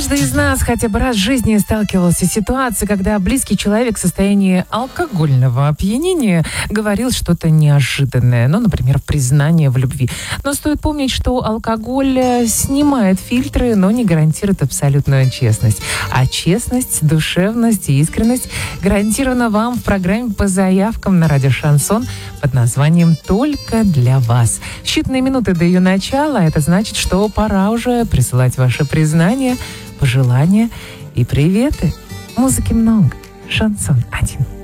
Каждый из нас хотя бы раз в жизни сталкивался с ситуацией, когда близкий человек в состоянии алкогольного опьянения говорил что-то неожиданное, ну, например, признание в любви. Но стоит помнить, что алкоголь снимает фильтры, но не гарантирует абсолютную честность. А честность, душевность и искренность гарантирована вам в программе по заявкам на радио «Шансон» под названием «Только для вас». Считанные минуты до ее начала, это значит, что пора уже присылать ваши признания, пожелания и приветы. Музыки много. Шансон 1.